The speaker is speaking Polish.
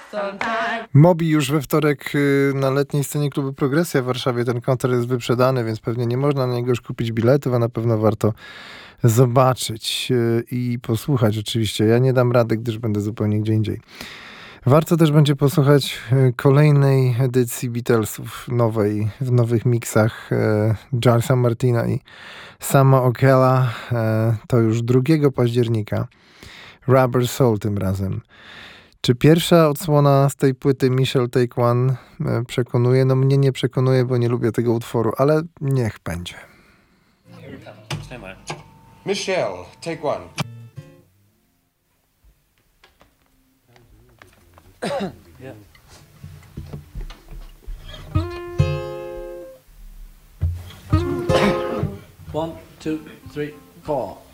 Moby już we wtorek na letniej scenie klubu Progresja w Warszawie. Ten koncert jest wyprzedany, więc pewnie nie można na niego już kupić biletów, a na pewno warto zobaczyć i posłuchać oczywiście. Ja nie dam rady, gdyż będę zupełnie gdzie indziej. Warto też będzie posłuchać kolejnej edycji Beatlesów, nowej, w nowych miksach Charlesa Martina i Sama Okela. To już 2 października. Rubber Soul tym razem. Czy pierwsza odsłona z tej płyty Michelle Take One przekonuje? No mnie nie przekonuje, bo nie lubię tego utworu, ale niech będzie. Michelle, take one. Yeah. 1, 2, 3, 4.